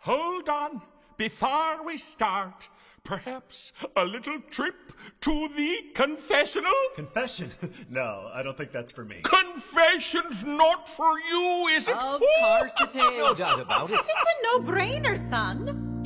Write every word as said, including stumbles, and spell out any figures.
hold on. Before we start, perhaps a little trip to the confessional? Confession? No, I don't think that's for me. Confession's not for you, is it? Of course it is. No doubt about it. It's a no-brainer, son.